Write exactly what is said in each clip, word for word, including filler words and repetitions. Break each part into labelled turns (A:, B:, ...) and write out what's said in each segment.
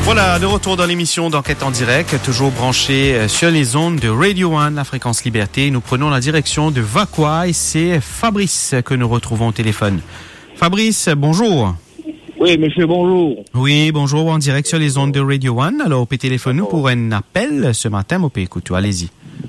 A: Voilà, de retour dans l'émission d'Enquête en direct, toujours branché sur les ondes de Radio un, la fréquence Liberté. Nous prenons la direction de Vacquois et c'est Fabrice que nous retrouvons au téléphone. Fabrice, bonjour.
B: Oui, monsieur, bonjour.
A: Oui, bonjour, en direct sur les ondes de Radio un. Alors, on peut téléphoner nous pour un appel ce matin, on peut écouter, allez-y.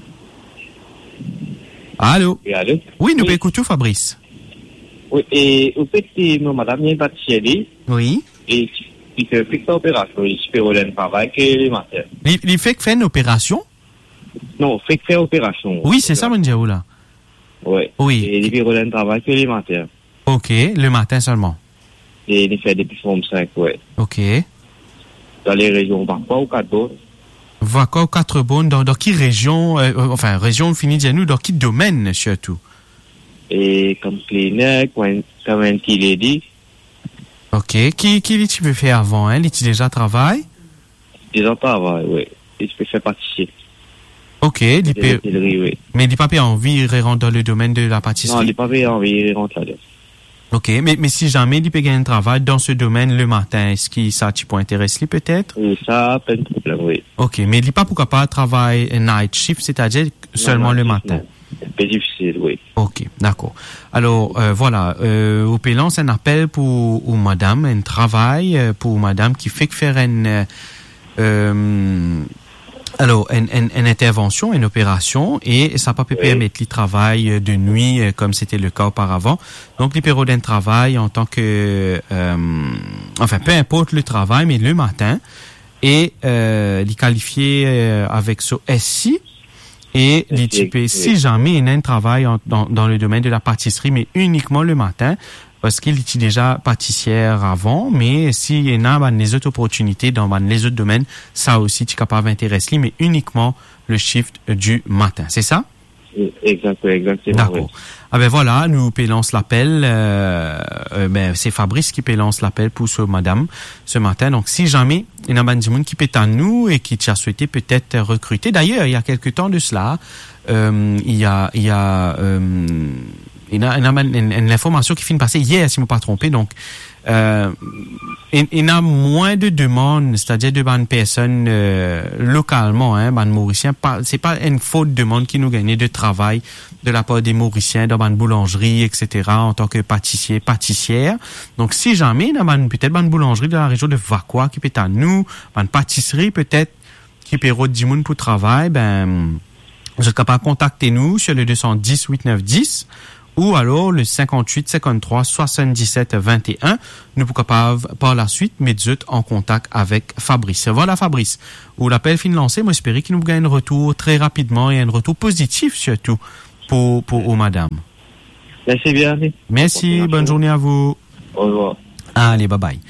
A: Allô?
B: Oui, allô?
A: Oui, nous
B: oui.
A: peut écouter, Fabrice.
B: Oui, et au fait, c'est madame Yen Batieli.
A: Oui.
B: Et il fait une opération, il fait un travail que les matins.
A: Il, il fait que fait une opération?
B: Non, fait que fait opération.
A: Oui, c'est ça, mon Dieu, là.
B: Oui.
A: Oui.
B: Et il fait un travail que les matins.
A: Ok, le matin seulement.
B: Et il fait depuis forme cinq, oui.
A: Ok.
B: Dans les régions Vacquois ou Quatre-Bonnes.
A: Vacquois ou Quatre-Bonnes, dans, dans quelle région, euh, enfin, région finie, dis-nous, dans quel domaine, surtout?
B: Et comme clinique, comme un qui l'a dit.
A: Ok. Qui, qui tu peux faire avant, hein? Tu déjà travail?
B: Déjà travail, oui. Et tu peux faire pâtissier.
A: Ok. Il peut...
B: oui.
A: Mais il n'a pas envie de rentrer dans le domaine de la pâtisserie?
B: Non, il n'a pas envie de rentrer là-dedans.
A: Ok. Mais, mais si jamais il peut gagner un travail dans ce domaine le matin, est-ce que ça, tu peux intéresser peut-être?
B: Oui, ça, pas de problème, oui.
A: Ok. Mais il n'est pas pourquoi pas travailler night shift, c'est-à-dire seulement
B: non,
A: le
B: non,
A: matin?
B: Non. C'est difficile, oui.
A: Ok, d'accord. Alors, euh, voilà, euh, au Pélan, c'est un appel pour ou madame, un travail pour madame qui fait que faire une, euh, alors, une, une, une intervention, une opération, et ça peut pas
B: oui.
A: permettre le travail de nuit, comme c'était le cas auparavant. Donc, les périodes d'un travail en tant que, euh, enfin, peu importe le travail, mais le matin, et euh, les qualifier euh, avec ce S I. Et les types, si jamais il y a un travail en, dans, dans le domaine de la pâtisserie, mais uniquement le matin, parce qu'il était déjà pâtissière avant, mais s'il y en a ben, les autres opportunités dans ben, les autres domaines, ça aussi, tu es capable d'intéresser, mais uniquement le shift du matin. C'est ça?
B: Exact, exactement.
A: D'accord.
B: Oui.
A: Ah ben voilà, nous pélance l'appel. Euh, euh, ben c'est Fabrice qui pélance l'appel pour ce madame ce matin. Donc si jamais il y a du monde qui peut à nous et qui t'a souhaité peut-être recruter. D'ailleurs, il y a quelque temps de cela, euh, il y a il y a euh, il y a, il y a une, une, une information qui finit de passer hier, si je ne me pas trompé. Donc euh, il, il y a moins de demandes, c'est-à-dire de bonnes personnes euh, localement, hein, bonnes Mauriciens. C'est pas une faute de demande qui nous gagne de travail de la part des Mauriciens dans une boulangerie, et cetera, en tant que pâtissier, pâtissière. Donc, si jamais, il y a peut-être une boulangerie de la région de Vacquois qui peut être à nous, une pâtisserie peut-être qui peut être dix moun pour travail, ben, vous êtes capable de contacter nous sur le deux cent dix, huit neuf dix ou alors le cinquante-huit, cinquante-trois, soixante-dix-sept, vingt et un. Nous sommes capables, par la suite, mettre en contact avec Fabrice. Voilà, Fabrice. Où l'appel fin lancé, moi, j'espère qu'il nous gagne un retour très rapidement et un retour positif, surtout, pour, pour, aux madame.
B: Merci bien.
A: Merci, bonne journée à vous.
B: Au revoir.
A: Allez, bye bye.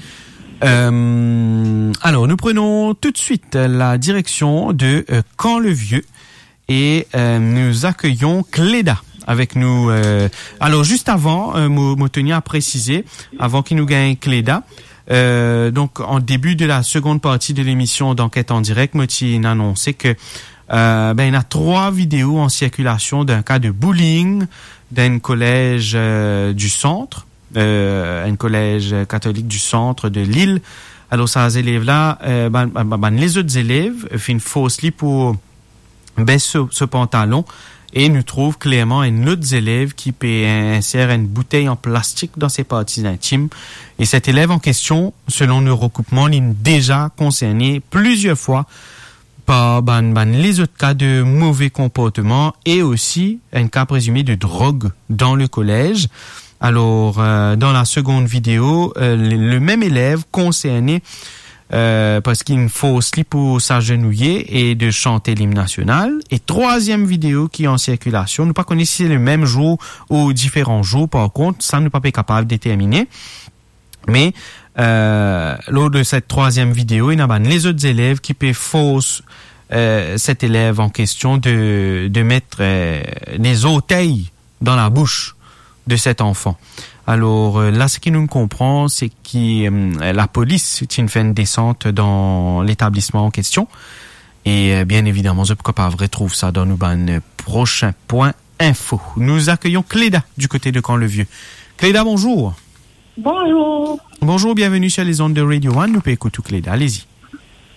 A: Euh, alors, nous prenons tout de suite la direction de euh, Camp-le-Vieux et euh, nous accueillons Cléda avec nous. Euh, alors, juste avant, euh, me tenir à préciser, avant qu'il nous gagne Cléda, euh, donc en début de la seconde partie de l'émission d'Enquête en direct, Moti a annoncé que euh, ben, il y a trois vidéos en circulation d'un cas de bullying d'un collège euh, du centre, euh, un collège catholique du centre de Lille. Alors, ces élèves-là, euh, ben, ben, ben, les autres élèves font une fausse lit pour baisser ce, ce pantalon et nous trouve clairement un autre élève qui peut insérer une bouteille en plastique dans ses parties intimes. Et cet élève en question, selon nos recoupements, il est déjà concerné plusieurs fois par ben, ben, les autres cas de mauvais comportement et aussi un cas présumé de drogue dans le collège. Alors, euh, dans la seconde vidéo, euh, le, le même élève concerné Euh, parce qu'il faut slip pour s'agenouiller et de chanter l'hymne national. Et troisième vidéo qui est en circulation, nous pas connaître si c'est le même jour ou différents jours, par contre, ça nous pas capable de déterminer. Mais euh, lors de cette troisième vidéo, il y a les autres élèves qui peuvent fausse euh, cet élève en question de, de mettre euh, des orteils dans la bouche de cet enfant. Alors là, ce qui nous comprend, c'est que euh, la police tient fait une descente dans l'établissement en question. Et euh, bien évidemment, je peux pas retrouver ça dans nos ban prochain point info. Nous accueillons Cléda du côté de Camp-le-Vieux. Cléda, bonjour.
C: Bonjour.
A: Bonjour, bienvenue sur les ondes de Radio un. Nous pouvons écouter Cléda, allez-y.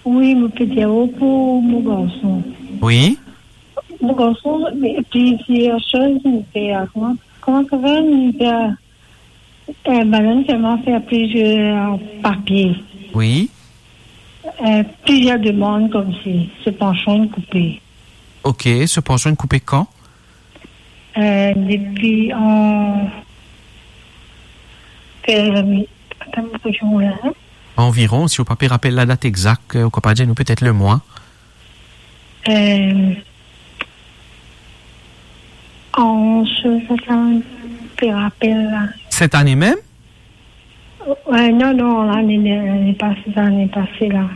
C: Oui, mon petit pour mon garçon.
A: Oui.
C: Mon garçon, mais plusieurs choses, il fait comment, comment ça va, il fait, euh, madame, seulement faire plusieurs papiers.
A: Oui.
C: Euh, plusieurs demandes comme si, ce penchant coupé.
A: Ok, ce penchant coupé quand?
C: Euh, depuis en... Euh, attends, je là.
A: Environ, si vous ne rappelle la date exacte, ou pas dire nous peut-être le mois.
C: Euh, en ce peut rappeler là.
A: Cette année même?
C: Ouais, non, non, l'année passée, l'année passée là.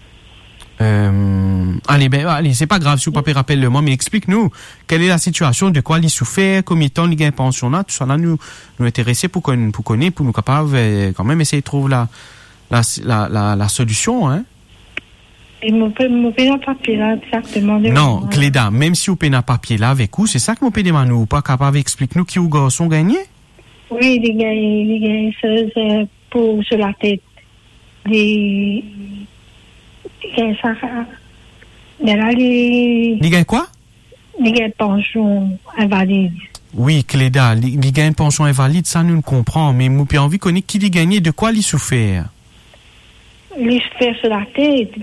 A: Euh, allez, ben, allez, c'est pas grave si vous ne rappelle le mois, mais explique-nous quelle est la situation, de quoi il souffert, combien de temps il gagne pension là, tout ça là nous nous intéresser pour qu'on pour connaître, pour nous capables euh, quand même essayer de trouver la la la la, la solution, hein.
C: Et mon père, mon père n'a papier là, exactement.
A: Non, Cléda, même si vous payez un papier là avec vous, c'est ça que mon père demande, nous pas capable d'expliquer nous qui ou garçon gagné?
C: Oui, il gagne, il gagne ça pour sur la tête. Les il gagne ça. Mais là, les...
A: Il gagne quoi?
C: Il gagne pension invalide.
A: Oui, Cléda, il gagne pension invalide, ça nous le comprend, mais nous avons envie de connaître qui il gagne, de quoi il souffert.
C: Il souffert sur la tête.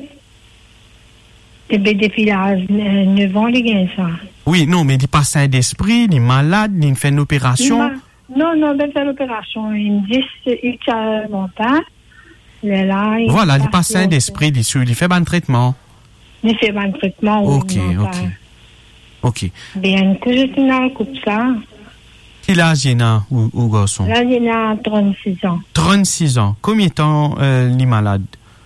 C: Depuis là, neuf ans, il gagne ça.
A: Oui, non, mais il passe un d'esprit, il est malade, il fait une opération.
C: Ma... Non, non, il fait l'opération. Il dit qu'il a mental. Là, il
A: voilà, il passe un d'esprit, il fait un traitement.
C: Il fait un traitement.
A: Ok, ok. Ok.
C: Bien, que je t'ai coupe ça.
A: Quel âge il a, ou, ou garçon?
C: Là, il a trente-six ans.
A: trente-six ans. Combien de temps euh, il est malade?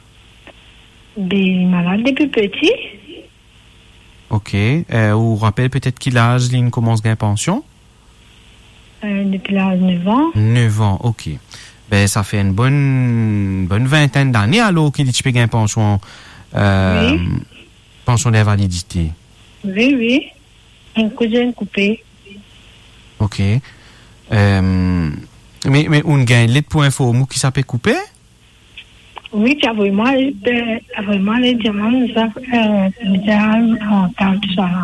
C: Il est malade depuis petit.
A: Ok. Euh, vous rappelez peut-être quel âge il commence à gagner pension?
C: Euh, depuis l'âge de neuf ans.
A: neuf ans, ok. Ben, ça fait une bonne, bonne vingtaine d'années alors qu'il peut gagner pension, euh, oui. pension d'invalidité.
C: Oui, oui. Un cousin coupé.
A: Ok. Euh, mais, mais on gagne l'aide pour info qui s'appelle coupé?
C: Oui, tu as vraiment, vraiment les demandes, ça, euh, en temps de ça.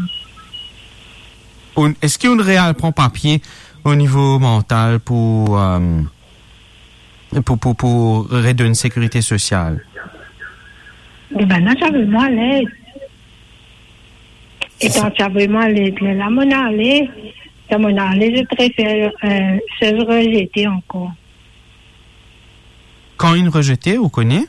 A: Est-ce qu'il y a une réelle prend papier au niveau mental pour, euh, pour, pour, pour redonner une sécurité sociale?
C: Eh ben, là, tu as vraiment l'aide. Et quand tu as vraiment l'aide, là, mon allée, dans mon allée, je préfère euh, se rejeter encore.
A: Quand il rejetait, vous connaissez?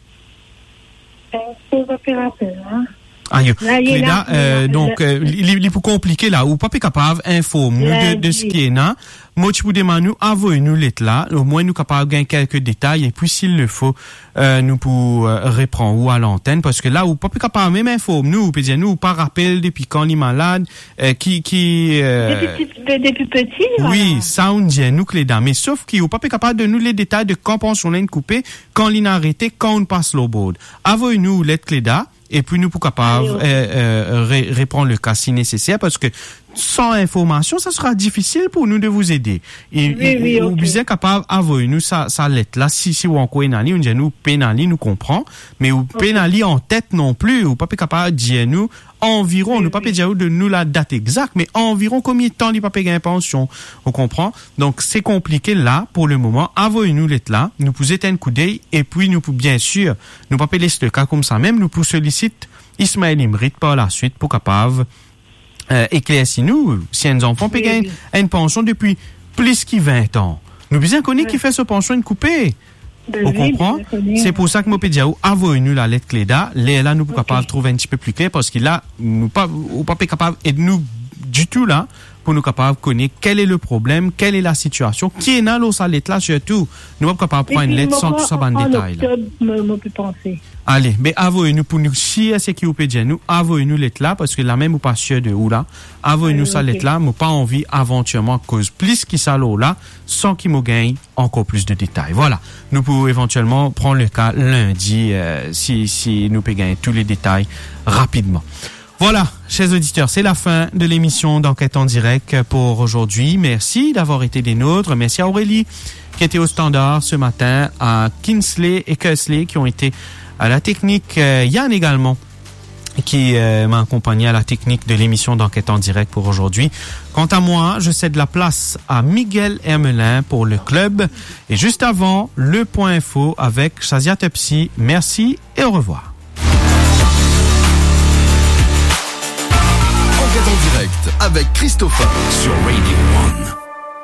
C: C'est opérateur, hein?
A: Ah, yo. Là, euh, donc, euh, il est plus compliqué là, ou pas capable, info, nous, de, de ce qui est là. Moi, tu peux demander, envoyez-nous l'être là, au moins nous capables de gagner quelques détails, et puis s'il le faut, euh, nous pour euh, reprendre ou à l'antenne, parce que là, ou pas capable, même info, nous, peut dire, nous, pas rappel depuis quand il est malade, euh, qui, qui, euh,
C: depuis, depuis petit,
A: oui,
C: voilà.
A: Ça, on dit, nous, que les dames, mais sauf qu'il ou pas capable de nous les détails de quand pension l'aine coupée, quand l'in arrêté, quand on passe l'eau board. Envoyez-nous l'être Cléda, et puis nous pour capable euh, euh, ré- répondre le cas si nécessaire, parce que sans information, ça sera difficile pour nous de vous aider. Et,
C: oui, et, oui,
A: vous okay. Bien capable envoyer nous ça ça lettre là, si si ou encore pénali, on dit nous pénali nous comprend, mais ou okay. Pénali en tête non plus, ou pas capable de dire nous environ, oui, nous pas oui. Dire de nous la date exacte, mais environ combien de temps il pas payer une pension, on comprend. Donc c'est compliqué là pour le moment. Envoyez-nous lettre là, nous pouvons jeter un coup d'œil, et puis nous pouvons bien sûr, nous pas laisser le cas comme ça même, nous pouvons solliciter Ismaël Imrit par la suite pour capable Euh, éclaircis-nous, si un enfant peut gagner une pension depuis plus que vingt ans. Nous besoin connaître qui fait ce pension une coupée. Vous comprenez? C'est pour ça que moi, peux dire, envoyez-nous la lettre Cléda. Là, nous sommes capables de trouver un petit peu plus clair parce qu'il a, nous pas, ou pas capable de nous du tout là, pour nous capables de connaître quel est le problème, quelle est la situation, qui est dans l'eau sa lettre là surtout. Nous sommes capables de prendre une lettre sans tout ça en détail. Allez, mais envoyez-nous pour nous, si c'est qui vous peut dire nous, envoyez-nous lettre là, parce que la même ou pas sûr de où là, envoyez-nous sa lettre là, mais pas envie éventuellement cause plus qui ça l'eau là, sans qu'il me gagne encore plus de détails. Voilà. Nous pouvons éventuellement prendre le cas lundi, euh, si, si nous pouvons gagner tous les détails rapidement. Voilà, chers auditeurs, c'est la fin de l'émission d'Enquête en direct pour aujourd'hui. Merci d'avoir été des nôtres. Merci à Aurélie qui étaient au standard ce matin, à Kinsley et Kesley qui ont été à la technique, euh, Yann également, qui euh, m'a accompagné à la technique de l'émission d'Enquête en direct pour aujourd'hui. Quant à moi, je cède la place à Miguel Hermelin pour le club. Et juste avant, le point info avec Shazia Tepsi. Merci et au revoir.
D: Enquête en direct avec Christopher sur Radio One.